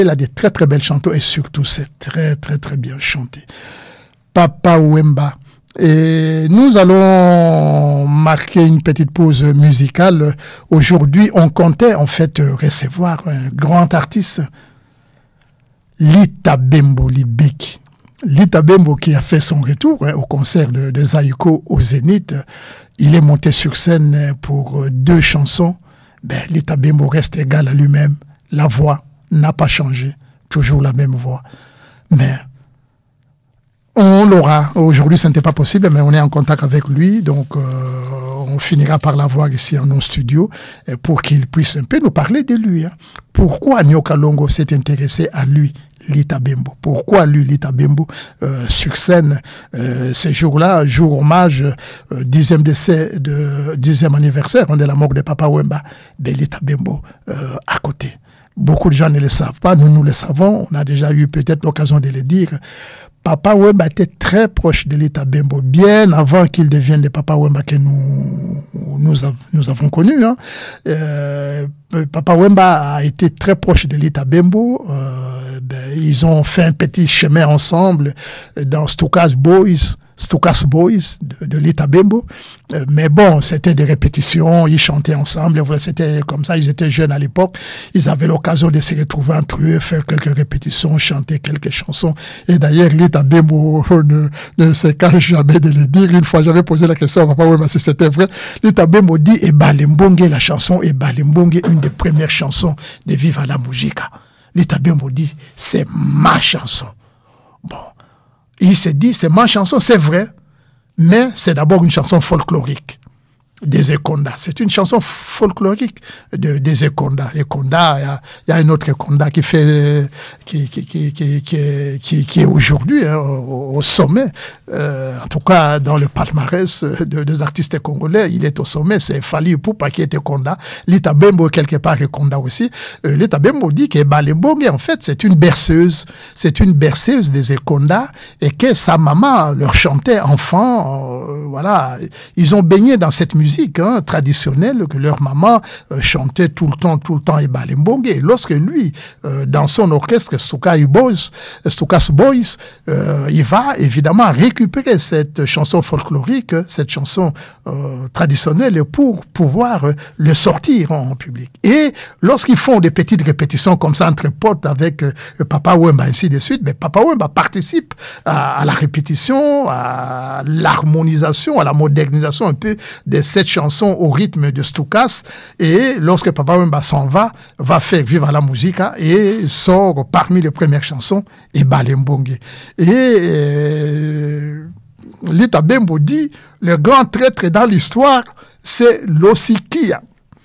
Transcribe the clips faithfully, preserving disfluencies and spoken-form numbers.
Il a des très très belles chansons et surtout c'est très très très bien chanté. Papa Wemba. Et nous allons marquer une petite pause musicale. Aujourd'hui, on comptait en fait recevoir un grand artiste, Lita Bembo Libeki. Lita Bembo qui a fait son retour hein, au concert de, de Zaïko au Zénith. Il est monté sur scène pour deux chansons. Ben, Lita Bembo reste égal à lui-même. La voix n'a pas changé. Toujours la même voix. Mais on l'aura. Aujourd'hui, ce n'était pas possible, mais on est en contact avec lui. Donc, euh, on finira par l'avoir ici en nos studios pour qu'il puisse un peu nous parler de lui. Hein. Pourquoi Nyoka Longo s'est intéressé à lui, Lita Bembo? Pourquoi lui, Lita Bembo, euh, sur scène, euh, ce jour-là, jour hommage, euh, dixième décès, de, dixième anniversaire de la mort de Papa Wemba, ben Lita Bembo euh, à côté. Beaucoup de gens ne le savent pas, nous, nous le savons, on a déjà eu peut-être l'occasion de le dire. Papa Wemba était très proche de Lita Bembo, bien avant qu'il devienne le Papa Wemba que nous, nous, av- nous avons connu. Hein. Euh, Papa Wemba a été très proche de Lita Bembo. Euh, ben, ils ont fait un petit chemin ensemble dans Stukas Boys, Stukas Boys de, de Lita Bembo. Euh, mais bon, c'était des répétitions, ils chantaient ensemble. Voilà, c'était comme ça, ils étaient jeunes à l'époque. Ils avaient l'occasion de se retrouver entre eux, faire quelques répétitions, chanter quelques chansons. Et d'ailleurs, Lita Bembo ne, ne se cache jamais de le dire. Une fois, j'avais posé la question à Papa Wemba si c'était vrai. Lita Bembo dit « Ebalembonge », la chanson « Ebalembonge », une des premières chansons de Viva la Musica. Lita Bembo dit « C'est ma chanson ». Bon, il s'est dit « C'est ma chanson », c'est vrai, mais c'est d'abord une chanson folklorique des Ekonda. C'est une chanson folklorique de, des Ekonda. Ekonda, il y a, y a un autre Ekonda qui fait, qui, qui, qui, qui, qui, qui, qui est aujourd'hui hein, au, au sommet. Euh, en tout cas, dans le palmarès de, des artistes congolais, il est au sommet. C'est Fali Ipupa qui est Ekonda. Lita Bembo, quelque part, Ekonda aussi. Euh, Lita Bembo dit que Balembonge, en fait, c'est une berceuse. C'est une berceuse des Ekonda et que sa maman leur chantait enfant. Euh, voilà. Ils ont baigné dans cette musique. Hein, traditionnelle que leur maman euh, chantait tout le temps, tout le temps et Balembonge. Et lorsque lui, euh, dans son orchestre Stukas Boys, Stukas Boys, euh, il va évidemment récupérer cette chanson folklorique, cette chanson euh, traditionnelle pour pouvoir euh, le sortir en, en public. Et lorsqu'ils font des petites répétitions comme ça entre potes avec euh, Papa Wemba ainsi de suite, mais Papa Wemba participe à, à la répétition, à l'harmonisation, à la modernisation un peu de cette chanson au rythme de Stukas. Et lorsque Papa Wemba s'en va, va faire Viva la Musica et sort parmi les premières chansons et Balembonge. Et euh, Lita Bembo dit le grand traître dans l'histoire, c'est Losikia.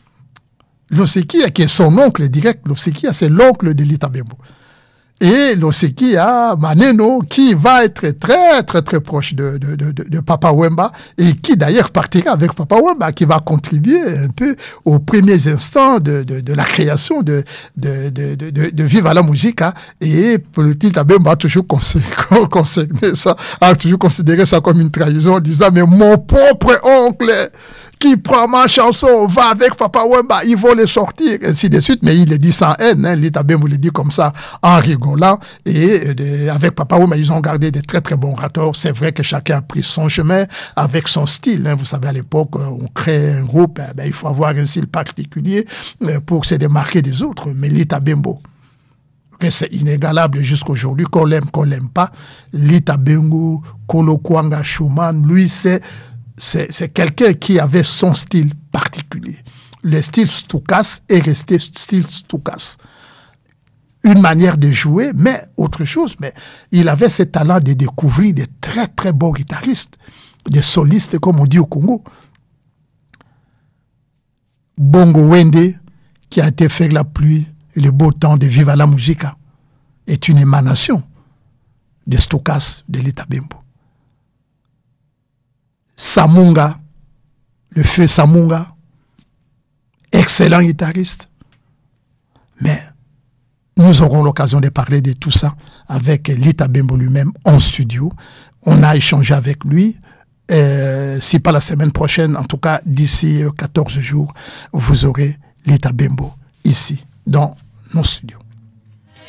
Losikia qui est son oncle direct. Losikia, c'est l'oncle de Lita Bembo. Et Losikia Maneno qui va être très très très proche de, de, de, de Papa Wemba et qui d'ailleurs partira avec Papa Wemba, qui va contribuer un peu aux premiers instants de, de, de la création de, de, de, de, de, de Viva la Musica. Et Lita Bemba a toujours considéré ça, a toujours considéré ça comme une trahison en disant mais mon propre oncle qui prend ma chanson, va avec Papa Wemba, ils vont les sortir, ainsi de suite. Mais il le dit sans haine, hein. Lita Bembo le dit comme ça, en rigolant. Et de, avec Papa Wemba, ils ont gardé de très très bons rapports. C'est vrai que chacun a pris son chemin avec son style. Hein. Vous savez, à l'époque, on crée un groupe, ben, il faut avoir un style particulier pour se démarquer des autres. Mais Lita Bembo, c'est inégalable jusqu'aujourd'hui, qu'on l'aime, qu'on l'aime pas. Lita Bembo, Kolo Kwanga, Schumann, lui, c'est C'est, c'est quelqu'un qui avait son style particulier. Le style Stukas est resté style Stukas. Une manière de jouer, mais autre chose. Mais il avait ce talent de découvrir des très très bons guitaristes, des solistes comme on dit au Congo. Bongo Wende, qui a été faire la pluie et le beau temps de Viva la Musica, est une émanation de Stukas de Lita Bembo. Samunga, le feu Samunga, excellent guitariste. Mais nous aurons l'occasion de parler de tout ça avec Lita Bembo lui-même en studio. On a échangé avec lui. Euh, si pas la semaine prochaine, en tout cas d'ici quatorze jours, vous aurez Lita Bembo ici, dans nos studios.